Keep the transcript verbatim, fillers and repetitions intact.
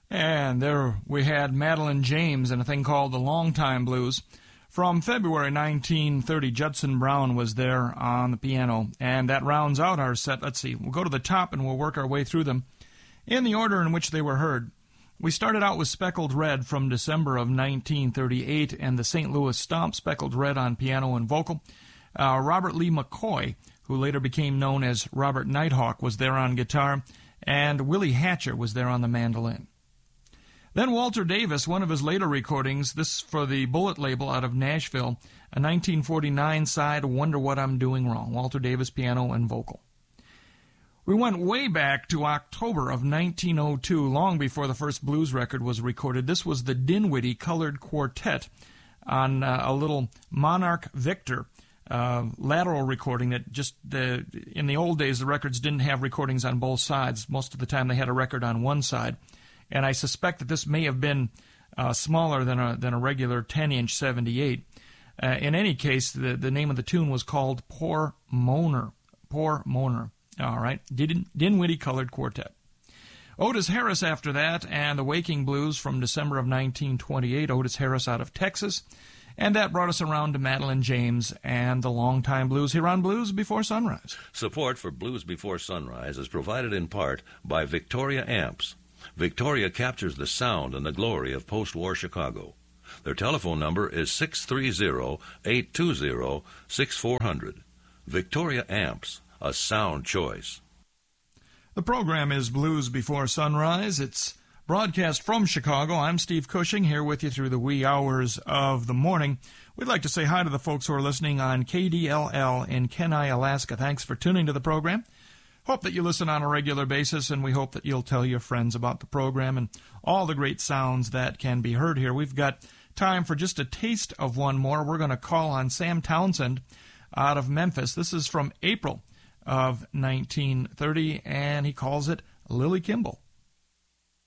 And there we had Madeline James and a thing called the Long Time Blues. From February nineteen thirty, Judson Brown was there on the piano, and that rounds out our set. Let's see, we'll go to the top and we'll work our way through them in the order in which they were heard. We started out with Speckled Red from December of nineteen thirty-eight, and the Saint Louis Stomp, Speckled Red on piano and vocal. Uh, Robert Lee McCoy, who later became known as Robert Nighthawk, was there on guitar, and Willie Hatcher was there on the mandolin. Then Walter Davis, one of his later recordings, this for the Bullet label out of Nashville, a nineteen forty-nine side, Wonder What I'm Doing Wrong. Walter Davis, piano and vocal. We went way back to October of nineteen oh two, long before the first blues record was recorded. This was the Dinwiddie Colored Quartet on uh, a little Monarch Victor uh, lateral recording that just, uh, in the old days, the records didn't have recordings on both sides. Most of the time they had a record on one side. And I suspect that this may have been uh, smaller than a than a regular ten-inch seventy-eight. Uh, in any case, the, the name of the tune was called Poor Moaner. Poor Moaner. All right. Din- Dinwiddie Colored Quartet. Otis Harris after that, and the Waking Blues from December of nineteen twenty-eight. Otis Harris out of Texas. And that brought us around to Madeline James and the Longtime Blues here on Blues Before Sunrise. Support for Blues Before Sunrise is provided in part by Victoria Amps. Victoria captures the sound and the glory of post-war Chicago. Their telephone number is six three zero, eight two zero, six four zero zero. Victoria Amps, a sound choice. The program is Blues Before Sunrise. It's broadcast from Chicago. I'm Steve Cushing, here with you through the wee hours of the morning. We'd like to say hi to the folks who are listening on K D L L in Kenai, Alaska. Thanks for tuning to the program. Hope that you listen on a regular basis, and we hope that you'll tell your friends about the program and all the great sounds that can be heard here. We've got time for just a taste of one more. We're going to call on Sam Townsend out of Memphis. This is from April of nineteen thirty, and he calls it Lily Kimball.